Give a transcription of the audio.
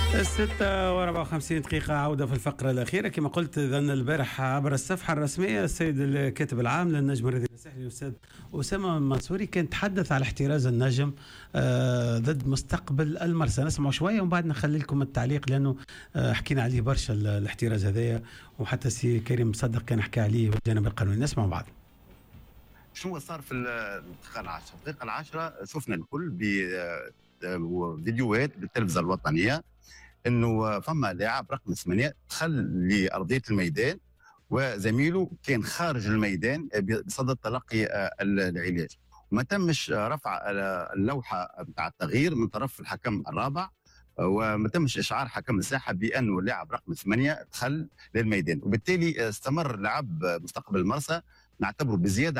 6:54 عودة في الفقرة الأخيرة. كما قلت ذن البارح عبر الصفحة الرسمية السيد الكاتب العام للنجم الرياضي الساحلي الأستاذ أسامة منصوري كان تحدث على احتراز النجم ضد مستقبل المرسى. نسمع شوية ومن بعد نخلي لكم التعليق لأنه حكينا عليه برشا الاحتراز هذايا، وحتى سي كريم مصدق كان حكى عليه بالجانب القانوني. نسمع بعض. شنو صار في الدقيقة العاشرة؟ الدقيقة العاشرة شفنا الكل بفيديوهات بالتلفزة الوطنية انه فما لاعب رقم 8 دخل لارضيه الميدان وزميله كان خارج الميدان بصدد تلقي العلاج، وما تمش رفع اللوحه بتاع التغيير من طرف الحكم الرابع، وما تمش اشعار حكم الساحه بانه اللاعب رقم 8 دخل للميدان، وبالتالي استمر لعب مستقبل المرسى نعتبره بزياده